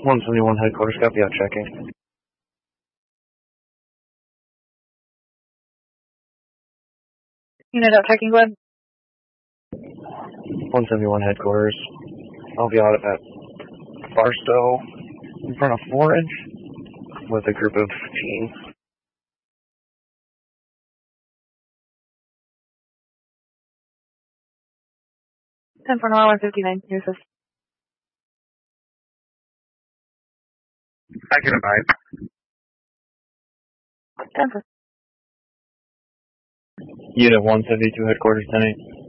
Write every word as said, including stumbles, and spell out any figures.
one seventy-one headquarters, copy out checking. Unit out checking, go ahead. one seventy-one headquarters. I'll be out at Barstow in front of Forage with a group of teens. ten for one fifty-nine, your assist. I can abide. ten for. Unit one seventy-two headquarters, ten eight.